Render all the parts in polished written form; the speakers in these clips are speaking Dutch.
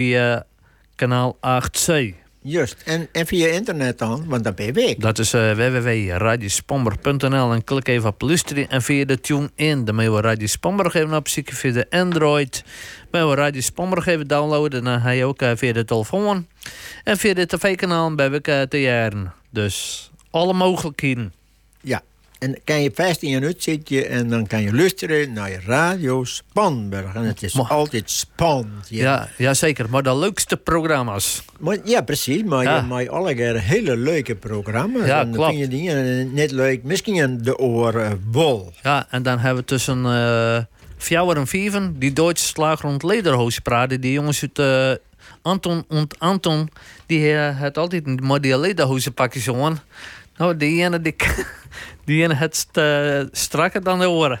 via kanaal 8C. Juist, en via internet dan, want dat ben je weg. Dat is www.radiospomber.nl en klik even op luisteren. En via de tune-in, dan moeten we Radio Spomber even opzoeken via de Android. Dan we Radio Spomber even downloaden en dan ga je ook via de telefoon. En via de tv-kanaal ben ik te jaren. Dus alle mogelijkheden. Ja, en kan je vast in je uitzitje en dan kan je luisteren naar je Radio Spanburg. En het is altijd spannend. Ja, zeker. Maar de leukste programma's. Maar, ja, precies. Maar je maakt alle keer hele leuke programma's. Ja, en dan klopt. vind je dingen net leuk. Misschien de oren wol. Ja, en dan hebben we tussen 4 en 5 die Duitse slager rond Lederhoos praten. Die jongens uit Anton, die had altijd maar die Lederhozen pakjes aan. Nou, die ene het strakker dan de oren.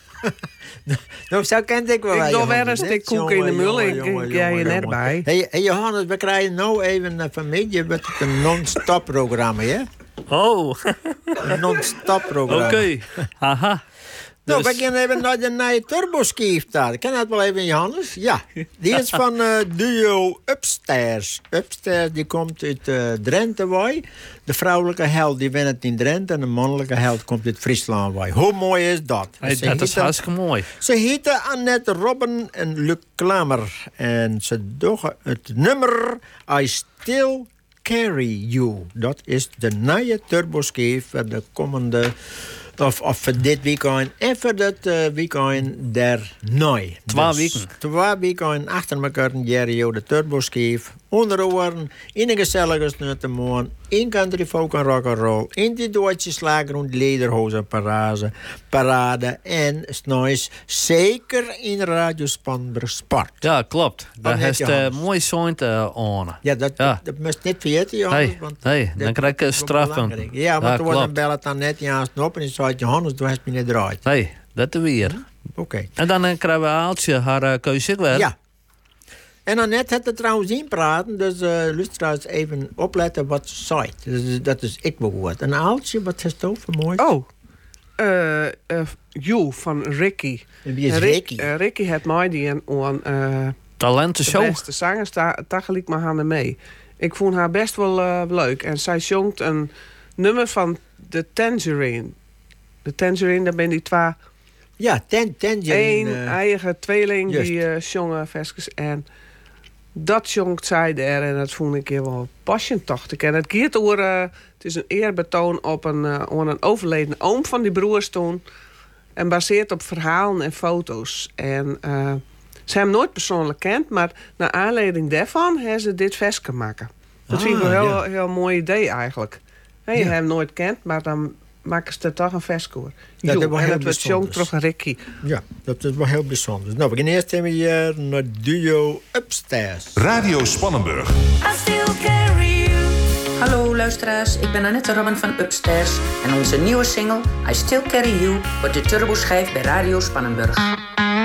Nou, zo kent ik wel. Ik doe weer een stuk koek in de mul. Ik ga je net bij. Hey Johannes, we krijgen nou even van mij een non-stop programma, hè? Oh. Een non-stop programma. Oké. Haha. Nou, Dus- we gaan even naar de nieuwe turboskief daar. Ken dat wel even, Johannes? Ja. Die is van duo Upstairs. Upstairs die komt uit Drenthe waai. De vrouwelijke held die wint in Drenthe en de mannelijke held komt uit Friesland waai. Hoe mooi is dat? Hey, dat is hartstikke mooi. Ze heten Annette Robben en Luc Klammer. En ze doen het nummer I Still Carry You. Dat is de nieuwe turboskief voor de komende... Of voor dit weekend en voor dat weekend daarna. 2 weken. 2 weken achter elkaar een Jerry de turboskief. Onder oren, in een gezellige snuttemoon, in country folk en rock'n'roll, in die Duitse slager en lederhozen parade en snois zeker in Radio Spanburg Sport. Ja, klopt. Daar net, is een Johannes. mooi zoint aan. Ja, dat moest niet vergeten, Johannes. Hey, want hey, dat dan krijg ik een is wel strafpunt. belangrijk. Ja, want Ja, er wordt een klopt. bellen dan net Jans op en die zei Johannes, toen heeft me niet eruit. Nee, dat weer. Oké. En dan krijgen we Aaltje haar keuze ook weer. Ja. En Annette had er trouwens in praten, dus luisteraars even opletten wat ze zei. Dus, dat is ik behoord. En Aaltje, wat is dat voor mooi? Oh, You van Ricky. En wie is Ricky? Ricky had mij die aan de Talentenshow. beste zangers, daar gelijk maar aan mee. Ik vond haar best wel leuk. En zij zongt een nummer van The Tangerine. De Tangerine, daar ben die 2... Ja, Tangerine. Eén eigen tweeling juist. die zongen versjes. En dat zongt zij daar. En dat vond ik wel passend, dacht ik. En het gaat over... het is een eerbetoon op een overleden oom van die broers toen. En baseert op verhalen en foto's. En ze hebben hem nooit persoonlijk kend. Maar naar aanleiding daarvan hebben ze dit vers maken. Dat vind ik wel een heel mooi idee eigenlijk. Je hebt hem nooit kend, maar dan maken ze er toch een vers over. Ja, dat was en heel het wordt bijzonder. jong terug een Ricky. Ja, dat is wel heel bijzonder. Nou, we gaan eerst even hier naar duo Upstairs. Radio Spannenburg. I still carry you. Hallo luisteraars, ik ben Annette Robben van Upstairs en onze nieuwe single I Still Carry You wordt de turboschijf bij Radio Spannenburg.